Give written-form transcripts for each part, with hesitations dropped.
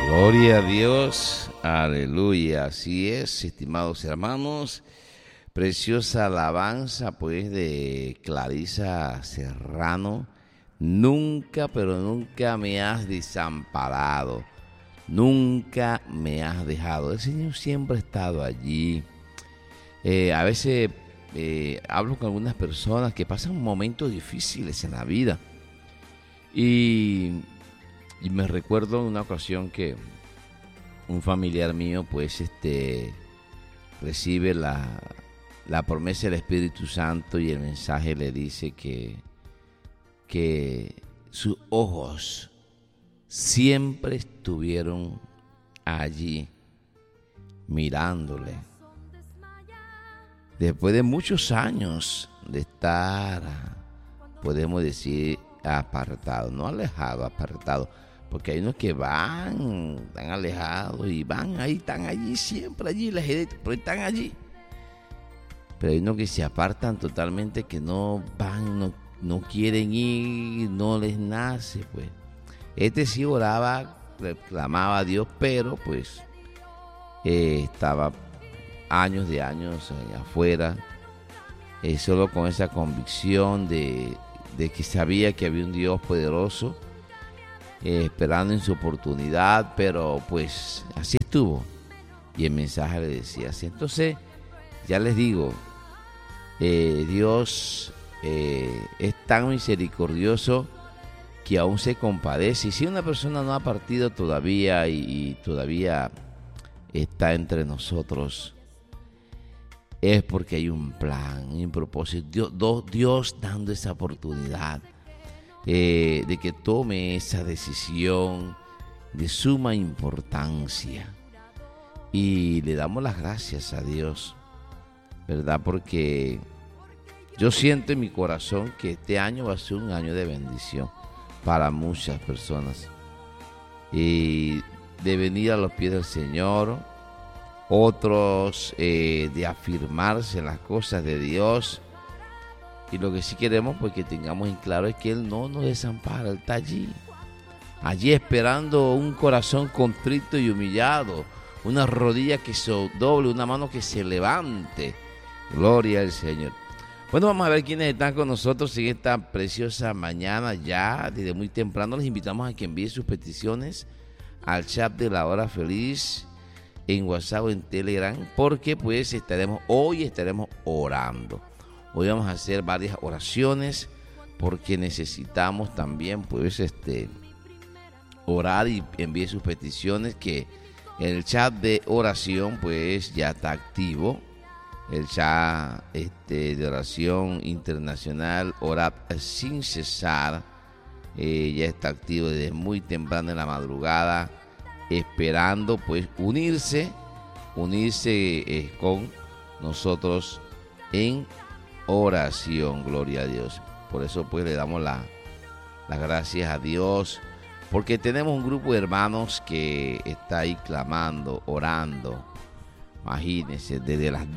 Gloria a Dios, aleluya, así es, estimados hermanos, preciosa alabanza pues de Clarisa Serrano, nunca, pero nunca me has desamparado, nunca me has dejado, el Señor siempre ha estado allí. A veces hablo con algunas personas que pasan momentos difíciles en la vida y me recuerdo en una ocasión que un familiar mío pues recibe la promesa del Espíritu Santo y el mensaje le dice que sus ojos siempre estuvieron allí mirándole. Después de muchos años de estar, podemos decir, apartado, no alejado, apartado, porque hay unos que van tan alejados y van ahí, están allí, siempre allí, pero están allí. Pero hay unos que se apartan totalmente, que no van, no quieren ir, no les nace, pues. Sí oraba, reclamaba a Dios, pero pues estaba años afuera, solo con esa convicción de que sabía que había un Dios poderoso, esperando en su oportunidad, pero pues así estuvo. Y el mensaje le decía así. Entonces, ya les digo, Dios es tan misericordioso que aún se compadece. Y si una persona no ha partido todavía y todavía está entre nosotros, es porque hay un plan, un propósito. Dios dando esa oportunidad de que tome esa decisión de suma importancia. Y le damos las gracias a Dios, ¿verdad? Porque yo siento en mi corazón que este año va a ser un año de bendición para muchas personas. Y de venir a los pies del Señor, otros de afirmarse en las cosas de Dios. Y lo que sí queremos pues que tengamos en claro es que Él no nos desampara, Él está allí esperando un corazón contrito y humillado, una rodilla que se doble, una mano que se levante. Gloria al Señor. Bueno, vamos a ver quiénes están con nosotros en esta preciosa mañana. Ya desde muy temprano les invitamos a que envíen sus peticiones al chat de la hora feliz en WhatsApp o en Telegram, porque pues hoy estaremos orando. Hoy vamos a hacer varias oraciones porque necesitamos también pues orar, y envíe sus peticiones, que el chat de oración pues ya está activo. El chat de oración internacional, orar sin cesar, ya está activo desde muy temprano en la madrugada, esperando pues unirse con nosotros en oración. Gloria a Dios. Por eso pues le damos las gracias a Dios, porque tenemos un grupo de hermanos que está ahí clamando, orando. Imagínense, desde las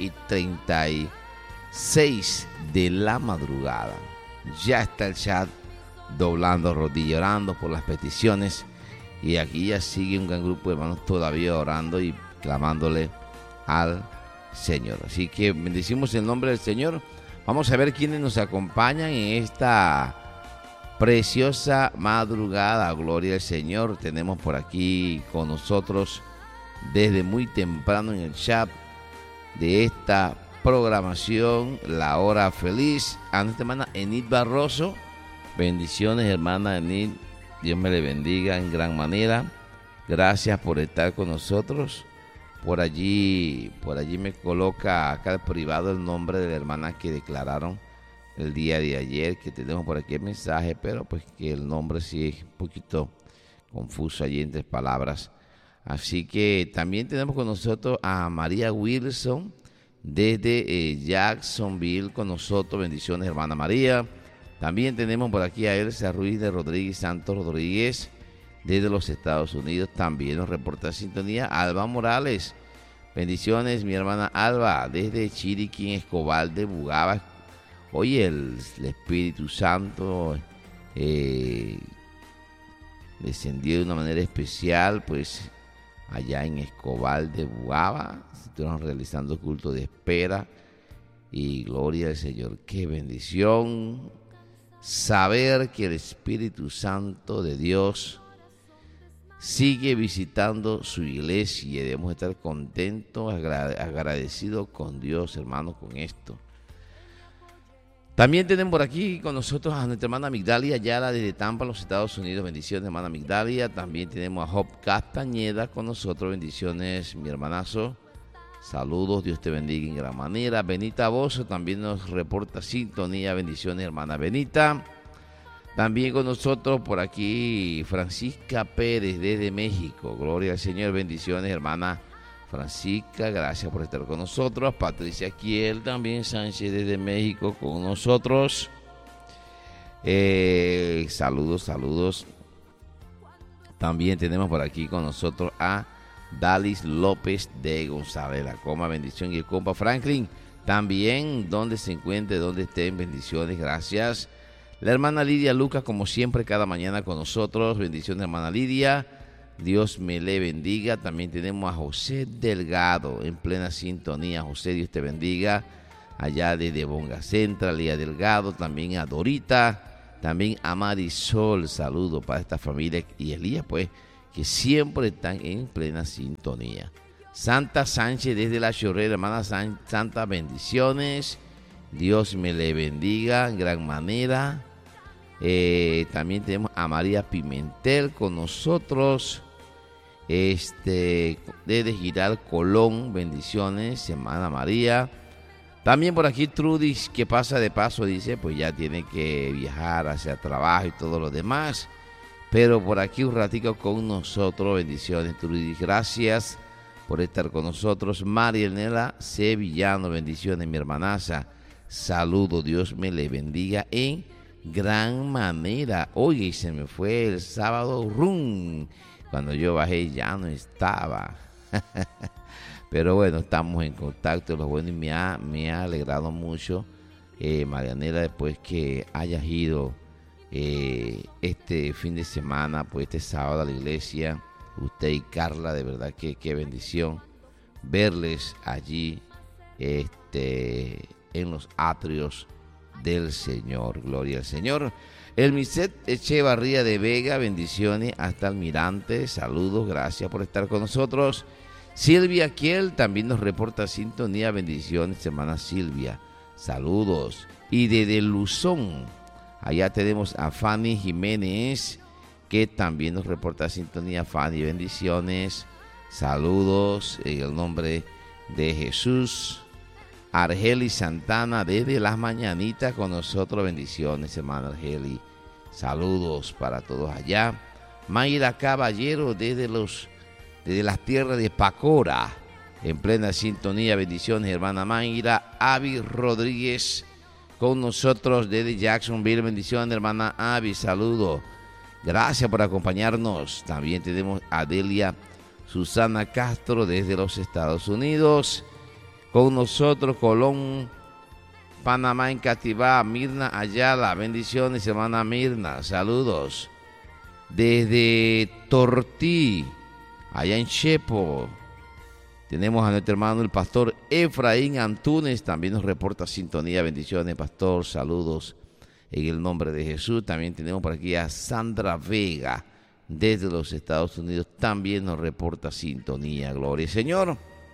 12:36 de la madrugada ya está el chat doblando rodillas, orando por las peticiones. Y aquí ya sigue un gran grupo de hermanos todavía orando y clamándole al Señor. Así que bendecimos el nombre del Señor. Vamos a ver quiénes nos acompañan en esta preciosa madrugada. Gloria al Señor. Tenemos por aquí con nosotros desde muy temprano en el chat de esta programación, La Hora Feliz, a nuestra hermana Enid Barroso. Bendiciones, hermana Enid. Dios me le bendiga en gran manera. Gracias por estar con nosotros. Por allí me coloca acá el privado el nombre de la hermana que declararon el día de ayer, que tenemos por aquí el mensaje, pero pues que el nombre sí es un poquito confuso allí entre palabras. Así que también tenemos con nosotros a María Wilson desde Jacksonville con nosotros. Bendiciones, hermana María. También tenemos por aquí a Elsa Ruiz de Rodríguez Santos Rodríguez desde los Estados Unidos. También nos reporta sintonía Alba Morales. Bendiciones, mi hermana Alba, desde Chiriquí, Escobar de Bugaba. Oye, el Espíritu Santo descendió de una manera especial, pues allá en Escobal de Buaba, estuvieron realizando culto de espera y gloria al Señor. Qué bendición saber que el Espíritu Santo de Dios sigue visitando su iglesia. Debemos estar contentos, agradecidos con Dios, hermanos, con esto. También tenemos por aquí con nosotros a nuestra hermana Migdalia Ayala desde Tampa, los Estados Unidos. Bendiciones, hermana Migdalia. También tenemos a Job Castañeda con nosotros. Bendiciones, mi hermanazo. Saludos, Dios te bendiga en gran manera. Benita Bozo también nos reporta sintonía. Bendiciones, hermana Benita. También con nosotros por aquí Francisca Pérez desde México. Gloria al Señor. Bendiciones, hermana Francisca. Gracias por estar con nosotros. Patricia Kiel también Sánchez desde México con nosotros. Saludos. También tenemos por aquí con nosotros a Dalis López de González La Coma, bendición, y el compa Franklin también, donde se encuentre, donde estén, bendiciones, gracias. La hermana Lidia Lucas, como siempre, cada mañana con nosotros, bendiciones, hermana Lidia, Dios me le bendiga. También tenemos a José Delgado en plena sintonía. José, Dios te bendiga, allá desde Bonga Central, Lía Delgado, también a Dorita, también a Marisol, saludo para esta familia, y Elías, pues, que siempre están en plena sintonía. Santa Sánchez desde La Chorrera, hermana Santa, bendiciones. Dios me le bendiga en gran manera. También tenemos a María Pimentel con nosotros. Desde Giral Colón, bendiciones, hermana María. También por aquí Trudis, que pasa de paso, dice, pues ya tiene que viajar hacia trabajo y todo lo demás. Pero por aquí un ratico con nosotros, bendiciones, Trudis, gracias por estar con nosotros. Marianela Sevillano, bendiciones, mi hermanaza, saludo, Dios me le bendiga en gran manera. Oye, se me fue el sábado, cuando yo bajé ya no estaba. Pero bueno, estamos en contacto, lo bueno, y me ha alegrado mucho, Marianela, después que hayas ido este fin de semana, pues este sábado a la iglesia, usted y Carla, de verdad que qué bendición verles allí en los atrios del Señor. Gloria al Señor. El Miset Echevarría de Vega, bendiciones hasta Almirante, saludos, gracias por estar con nosotros. Silvia Kiel también nos reporta sintonía, bendiciones, hermana Silvia, saludos. Y desde Luzón, allá tenemos a Fanny Jiménez, que también nos reporta sintonía. Fanny, bendiciones, saludos en el nombre de Jesús. Argeli Santana desde Las Mañanitas con nosotros, bendiciones, hermana Argeli, saludos para todos allá. Mayra Caballero desde las tierras de Pacora, en plena sintonía, bendiciones, hermana Mayra. Avi Rodríguez con nosotros desde Jacksonville, bendiciones, hermana Avi, saludos, gracias por acompañarnos. También tenemos a Delia Susana Castro desde los Estados Unidos. Con nosotros, Colón, Panamá, en Cativá, Mirna Ayala, bendiciones, hermana Mirna, saludos. Desde Tortí, allá en Chepo, tenemos a nuestro hermano el pastor Efraín Antunes, también nos reporta sintonía, bendiciones, pastor, saludos en el nombre de Jesús. También tenemos por aquí a Sandra Vega, desde los Estados Unidos, también nos reporta sintonía, gloria al Señor.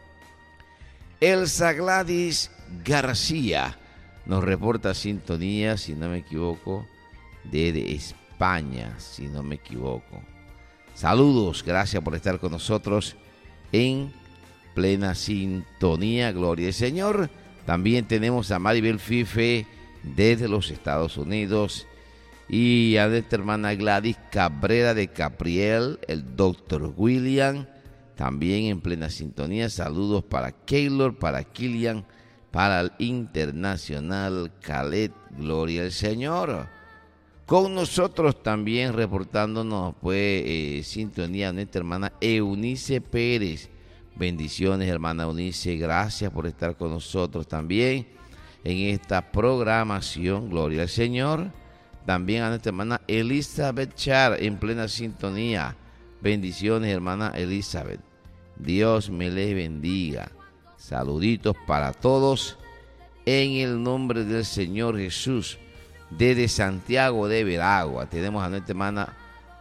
Elsa Gladys García nos reporta sintonía, si no me equivoco, desde España, si no me equivoco. Saludos, gracias por estar con nosotros en plena sintonía, gloria al Señor. También tenemos a Maribel Fife desde los Estados Unidos y a nuestra hermana Gladys Cabrera de Capriel, el doctor William, también en plena sintonía. Saludos para Keylor, para Kilian, para el internacional Khaled, gloria al Señor. Con nosotros también reportándonos pues sintonía nuestra hermana Eunice Pérez. Bendiciones, hermana Eunice, gracias por estar con nosotros también en esta programación, gloria al Señor. También a nuestra hermana Elizabeth Char en plena sintonía. Bendiciones, hermana Elizabeth. Dios me les bendiga. Saluditos para todos en el nombre del Señor Jesús. Desde Santiago de Veragua tenemos a nuestra hermana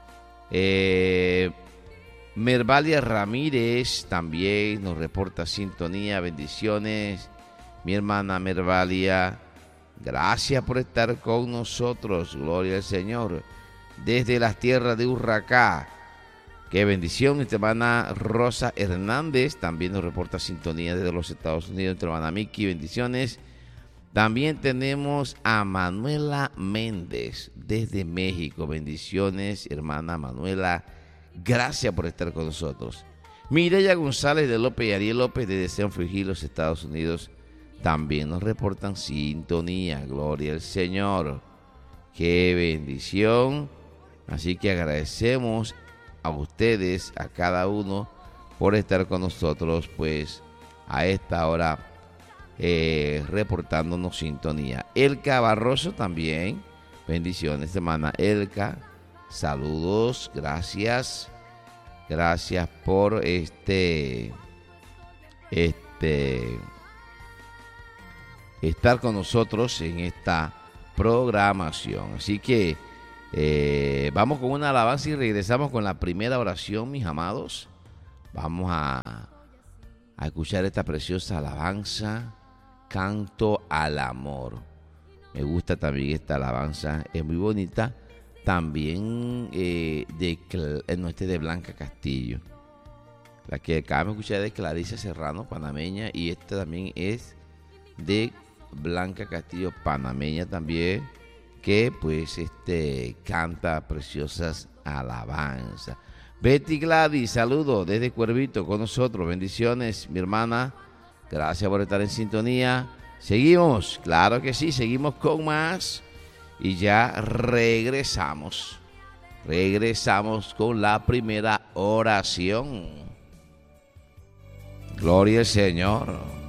Mervalia Ramírez, también nos reporta sintonía. Bendiciones, mi hermana Mervalia. Gracias por estar con nosotros. Gloria al Señor. Desde las tierras de Urracá. Qué bendición. Nuestra hermana Rosa Hernández también nos reporta sintonía desde los Estados Unidos. Nuestra hermana Miki, bendiciones. También tenemos a Manuela Méndez desde México. Bendiciones, hermana Manuela. Gracias por estar con nosotros. Mireya González de López y Ariel López de Sanford Hill, los Estados Unidos, también nos reportan sintonía. Gloria al Señor. Qué bendición. Así que agradecemos a ustedes, a cada uno, por estar con nosotros, pues, a esta hora, reportándonos sintonía. Elka Barroso también. Bendiciones, hermana Elka. Saludos, gracias. Gracias por estar con nosotros en esta programación. Así que vamos con una alabanza y regresamos con la primera oración, mis amados. Vamos a escuchar esta preciosa alabanza, Canto al Amor. Me gusta también esta alabanza, es muy bonita. También de Blanca Castillo. La que acabamos de escuchar es de Clarice Serrano, panameña, y esta también es de Blanca Castillo, panameña también, que pues canta preciosas alabanzas. Betty Gladys, saludo desde Cuervito con nosotros. Bendiciones, mi hermana. Gracias por estar en sintonía. Seguimos, claro que sí, seguimos con más. Y ya regresamos. Regresamos con la primera oración. Gloria al Señor.